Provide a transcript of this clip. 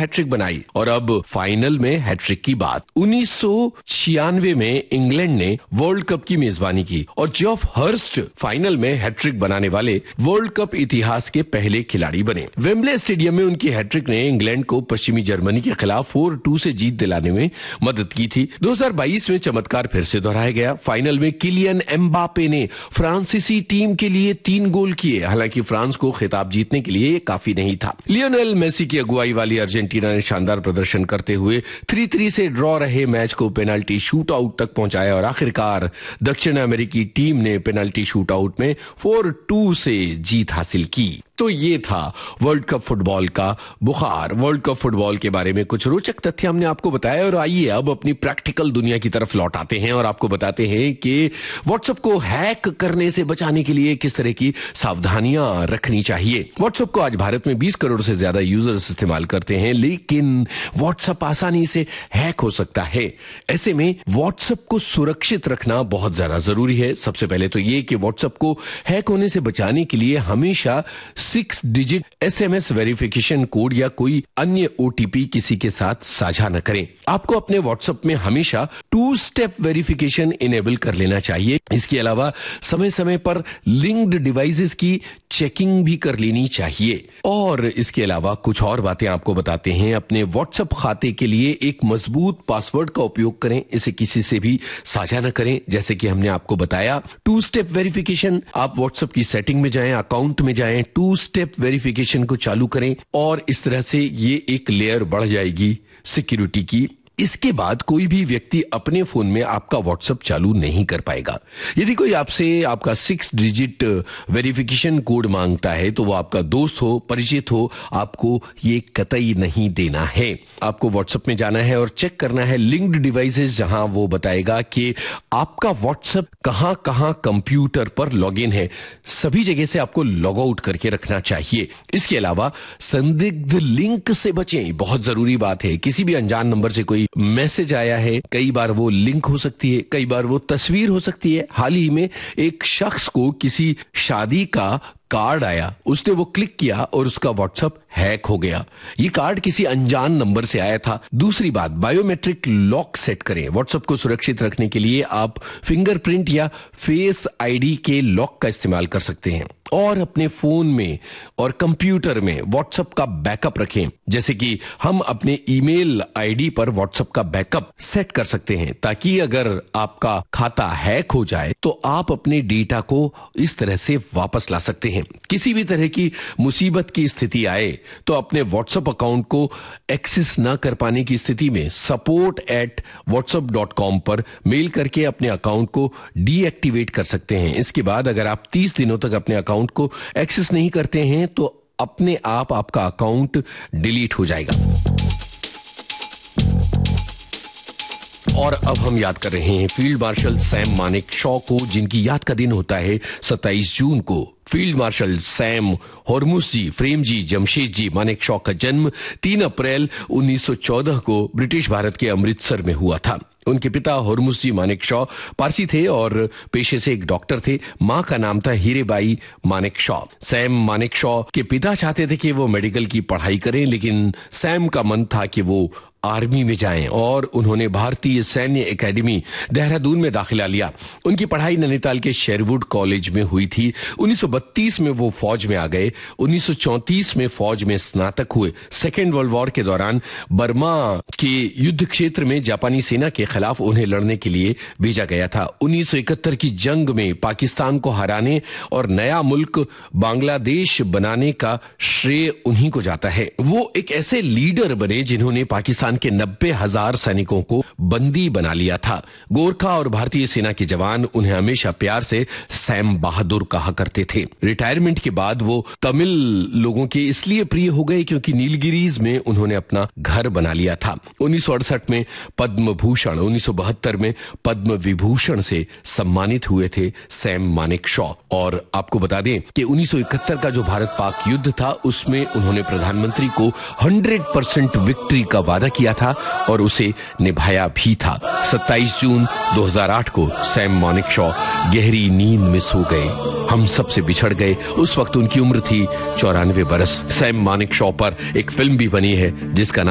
Hat trick बनाई और अब फाइनल में हैट्रिक की बात। 1996 में इंग्लैंड ने वर्ल्ड कप की मेजबानी की और जेफ हर्स्ट फाइनल में हैट्रिक बनाने वाले वर्ल्ड कप इतिहास के पहले खिलाड़ी बने। वेम्बले स्टेडियम में उनकी हैट्रिक ने इंग्लैंड को पश्चिमी जर्मनी के खिलाफ 4-2 से जीत दिलाने में मदद की थी। 2022 में चमत्कार फिर से दोहराया गया। फाइनल में किलियन एम्बापे ने फ्रांसीसी टीम के लिए 3 गोल किए। हालांकि फ्रांस को खिताब जीतने के लिए काफी नहीं था। लियोनेल मेसी की अगुवाई वाली अर्जेंटीना ने शानदार प्रदर्शन करते हुए 3-3 से ड्रॉ रहे मैच को पेनाल्टी शूट आउट तक पहुंचाया और आखिरकार दक्षिण अमेरिकी टीम ने पेनाल्टी शूट आउट में 4-2 से जीत हासिल की। तो ये था वर्ल्ड कप फुटबॉल का बुखार। वर्ल्ड कप फुटबॉल के बारे में कुछ रोचक तथ्य हमने आपको बताया और आइए अब अपनी प्रैक्टिकल दुनिया की तरफ लौट आते हैं और आपको बताते हैं कि व्हाट्सएप को हैक करने से बचाने के लिए किस तरह की सावधानियां रखनी चाहिए। व्हाट्सएप को आज भारत में 20 करोड़ से ज्यादा यूजर्स इस्तेमाल करते हैं, लेकिन व्हाट्सएप आसानी से हैक हो सकता है। ऐसे में व्हाट्सएप को सुरक्षित रखना बहुत ज्यादा जरूरी है। सबसे पहले तो ये कि व्हाट्सएप को हैक होने से बचाने के लिए हमेशा 6 डिजिट SMS वेरिफिकेशन कोड या कोई अन्य OTP किसी के साथ साझा न करें। आपको अपने व्हाट्सएप में हमेशा 2 स्टेप वेरिफिकेशन इनेबल कर लेना चाहिए। इसके अलावा समय समय पर लिंक्ड डिवाइसेस की चेकिंग भी कर लेनी चाहिए। और इसके अलावा कुछ और बातें आपको बताते हैं। अपने व्हाट्सएप खाते के लिए एक मजबूत पासवर्ड का उपयोग करें, इसे किसी से भी साझा न करें। जैसे कि हमने आपको बताया 2 स्टेप वेरिफिकेशन, आप व्हाट्सएप की सेटिंग में जाएं, अकाउंट में जाएं, 2 स्टेप वेरिफिकेशन को चालू करें और इस तरह से ये एक लेयर बढ़ जाएगी सिक्योरिटी की। इसके बाद कोई भी व्यक्ति अपने फोन में आपका व्हाट्सएप चालू नहीं कर पाएगा। यदि कोई आपसे आपका 6 डिजिट वेरिफिकेशन कोड मांगता है तो वो आपका दोस्त हो, परिचित हो, आपको ये कतई नहीं देना है। आपको व्हाट्सएप में जाना है और चेक करना है लिंक्ड डिवाइसेस, जहां वो बताएगा कि आपका व्हाट्सएप कहां कहां कंप्यूटर पर लॉगिन है। सभी जगह से आपको लॉग आउट करके रखना चाहिए। इसके अलावा संदिग्ध लिंक से बचें, बहुत जरूरी बात है। किसी भी अनजान नंबर से कोई मैसेज आया है, कई बार वो लिंक हो सकती है, कई बार वो तस्वीर हो सकती है। हाल ही में एक शख्स को किसी शादी का कार्ड आया, उसने वो क्लिक किया और उसका व्हाट्सएप हैक हो गया। ये कार्ड किसी अनजान नंबर से आया था। दूसरी बात, बायोमेट्रिक लॉक सेट करें। व्हाट्सएप को सुरक्षित रखने के लिए आप फिंगरप्रिंट या फेस आईडी के लॉक का इस्तेमाल कर सकते हैं। और अपने फोन में और कंप्यूटर में व्हाट्सएप का बैकअप रखें। जैसे कि हम अपने ईमेल आईडी पर व्हाट्सएप का बैकअप सेट कर सकते हैं, ताकि अगर आपका खाता हैक हो जाए तो आप अपने डेटा को इस तरह से वापस ला सकते हैं। किसी भी तरह की मुसीबत की स्थिति आए तो अपने व्हाट्सएप अकाउंट को एक्सेस न कर पाने की स्थिति में support@whatsapp.com पर मेल करके अपने अकाउंट को डीएक्टिवेट कर सकते हैं। इसके बाद अगर आप 30 दिनों तक अपने अकाउंट को एक्सेस नहीं करते हैं तो अपने आप आपका अकाउंट डिलीट हो जाएगा। और अब हम याद कर रहे हैं फील्ड मार्शल सैम मानेकशॉ को, जिनकी याद का दिन होता है 27 जून को। Field marshal Sam Hormusji Framji Jamshedji Manekshaw का जन्म 3 अप्रैल 1914 को ब्रिटिश भारत के अमृतसर में हुआ था। उनके पिता होर्मुसजी मानेकशॉ पारसी थे और पेशे से एक डॉक्टर थे। मां का नाम था हीरेबाई मानेकशॉ। सैम मानेकशॉ के पिता चाहते थे कि वो मेडिकल की पढ़ाई करें, लेकिन सैम का मन था कि वो आर्मी में जाएं और उन्होंने भारतीय सैन्य एकेडमी देहरादून में दाखिला लिया। उनकी पढ़ाई नैनीताल के शेरवुड कॉलेज में हुई थी। 1932 में वो फौज में आ गए। 1934 में फौज में स्नातक हुए। सेकेंड वर्ल्ड वॉर के दौरान बर्मा के युद्ध क्षेत्र में जापानी सेना के खिलाफ उन्हें लड़ने के लिए भेजा गया था। 1971 की जंग में पाकिस्तान को हराने और नया मुल्क बांग्लादेश बनाने का श्रेय उन्हीं को जाता है। वो एक ऐसे लीडर बने जिन्होंने पाकिस्तान के 90,000 सैनिकों को बंदी बना लिया था। गोरखा और भारतीय सेना के जवान उन्हें हमेशा प्यार से सैम बहादुर कहा करते थे। रिटायरमेंट के बाद वो तमिल लोगों के इसलिए प्रिय हो गए क्योंकि नीलगिरीज में उन्होंने अपना घर बना लिया था। 1968 में पद्म भूषण, 1972 में पद्म विभूषण से सम्मानित हुए थे सैम मानेकशॉ। और आपको बता दें कि 1971 का जो भारत पाक युद्ध था उसमें उन्होंने प्रधानमंत्री को 100% विक्ट्री का वादा किया था और उसे निभाया भी था। 27 जून 2008 को सैम मानेकशॉ गहरी नींद में सो गए। हम सबसे बिछड़ गए। उस वक्त उनकी उम्र थी 94 बरस। सैम मानेकशॉ पर एक फिल्म भी बनी है जिसका